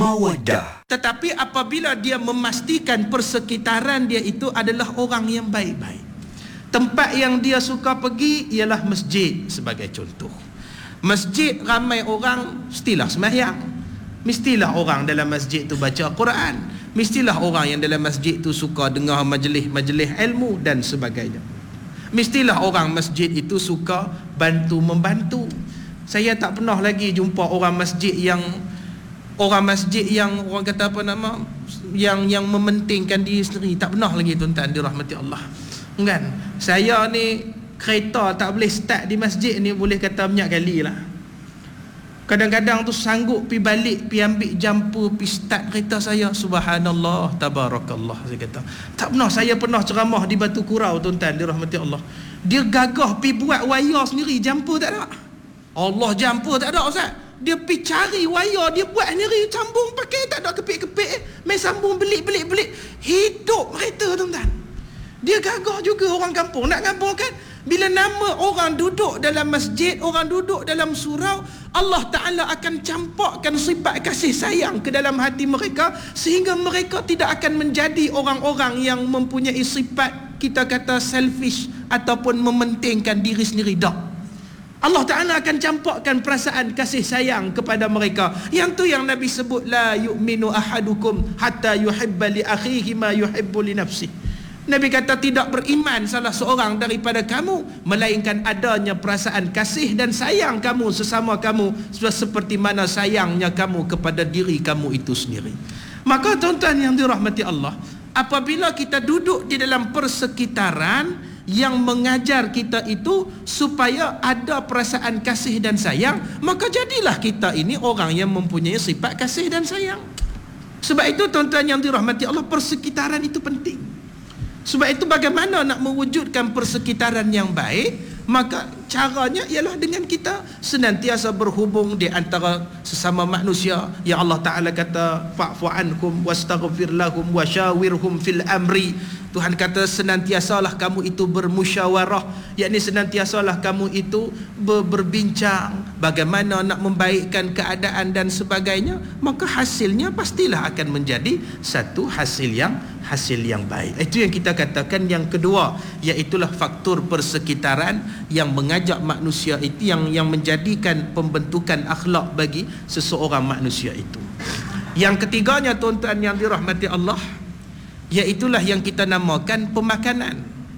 Mawaddah. Tetapi apabila dia memastikan persekitaran dia itu adalah orang yang baik-baik, tempat yang dia suka pergi ialah masjid sebagai contoh. Masjid ramai orang, mestilah sembahyang, mestilah orang dalam masjid tu baca Quran, mestilah orang yang dalam masjid tu suka dengar majlis-majlis ilmu dan sebagainya. Mestilah orang masjid itu suka bantu-membantu. Saya tak pernah lagi jumpa orang masjid yang orang kata apa nama, yang mementingkan diri sendiri. Tak pernah lagi, tuan-tuan dirahmati Allah. Kan? Saya ni kereta tak boleh start di masjid ni boleh kata banyak kali lah. Kadang-kadang tu sanggup pi balik, pi ambil jumper, pi start kereta saya. Subhanallah, tabarakallah, saya kata. Tak pernah, saya pernah ceramah di Batu Kurau, tuan-tuan dirahmati Allah. Dia gagah pi buat wayar sendiri, jumper tak ada. Allah, jumper tak ada, Ustaz. Dia pi cari wayar, dia buat sendiri, sambung pakai, tak ada kepik-kepik, main sambung belik. Hidup kereta, tuan-tuan. Dia gagah juga orang kampung. Nak kampung kan? Bila nama orang duduk dalam masjid, orang duduk dalam surau, Allah Ta'ala akan campakkan sifat kasih sayang ke dalam hati mereka, sehingga mereka tidak akan menjadi orang-orang yang mempunyai sifat, kita kata selfish, ataupun mementingkan diri sendiri. Tak. Allah Ta'ala akan campakkan perasaan kasih sayang kepada mereka. Yang tu yang Nabi sebut, la yu'minu ahadukum hatta yuhibba li akhihi ma yuhibbu li nafsihi. Nabi kata tidak beriman salah seorang daripada kamu melainkan adanya perasaan kasih dan sayang kamu sesama kamu seperti mana sayangnya kamu kepada diri kamu itu sendiri. Maka tuan-tuan yang dirahmati Allah, apabila kita duduk di dalam persekitaran yang mengajar kita itu supaya ada perasaan kasih dan sayang, maka jadilah kita ini orang yang mempunyai sifat kasih dan sayang. Sebab itu tuan-tuan yang dirahmati Allah, persekitaran itu penting. Sebab itu bagaimana nak mewujudkan persekitaran yang baik, maka caranya ialah dengan kita senantiasa berhubung di antara sesama manusia yang Allah Ta'ala kata fa'fu anhum wastaghfir lahum wasyawirhum fil amri. Tuhan kata senantiasalah kamu itu bermusyawarah, yakni senantiasalah kamu itu berbincang bagaimana nak membaikkan keadaan dan sebagainya, maka hasilnya pastilah akan menjadi satu hasil yang baik. Itu yang kita katakan yang kedua, iaitulah faktor persekitaran yang mengajak manusia itu, yang menjadikan pembentukan akhlak bagi seseorang manusia itu. Yang ketiganya tuan-tuan yang dirahmati Allah, iaitulah yang kita namakan pemakanan.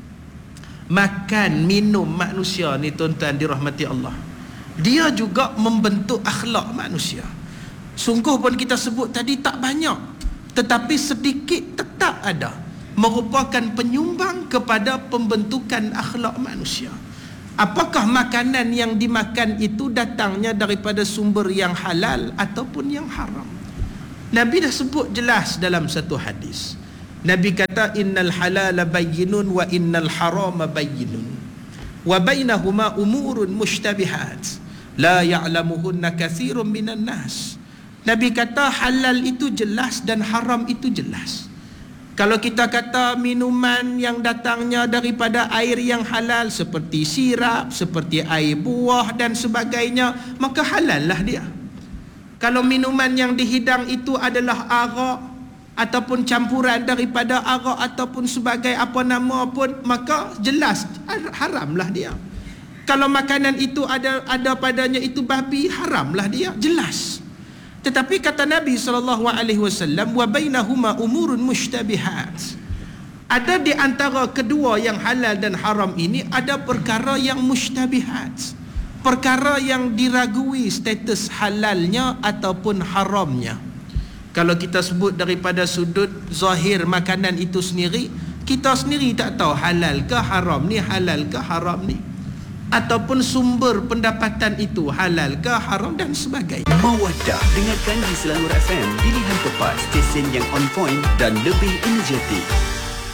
Makan minum manusia ni tuan-tuan dirahmati Allah, dia juga membentuk akhlak manusia. Sungguh pun kita sebut tadi tak banyak, tetapi sedikit tetap ada, merupakan penyumbang kepada pembentukan akhlak manusia. Apakah makanan yang dimakan itu datangnya daripada sumber yang halal ataupun yang haram? Nabi dah sebut jelas dalam satu hadis. Nabi kata innal halala bayyinun wa innal harama bayyinun wa bainahuma umurun mushtabihat la ya'lamuhunna katsirun minan nas. Nabi kata halal itu jelas dan haram itu jelas. Kalau kita kata minuman yang datangnya daripada air yang halal seperti sirap, seperti air buah dan sebagainya, maka halal lah dia. Kalau minuman yang dihidang itu adalah arak ataupun campuran daripada arak ataupun sebagai apa nama pun, maka jelas haramlah dia. Kalau makanan itu ada padanya itu babi, haramlah dia, jelas. Tetapi kata Nabi SAW, wa bainahuma umurun mushtabihat. Ada di antara kedua yang halal dan haram ini ada perkara yang mushtabihat, perkara yang diragui status halalnya ataupun haramnya. Kalau kita sebut daripada sudut zahir makanan itu sendiri, kita sendiri tak tahu halal ke haram ni, halal ke haram ni, ataupun sumber pendapatan itu halal ke haram dan sebagainya. Mawaddah, dengarkan di Selangor FM, pilihan tepat, stesen yang on point dan lebih energetik.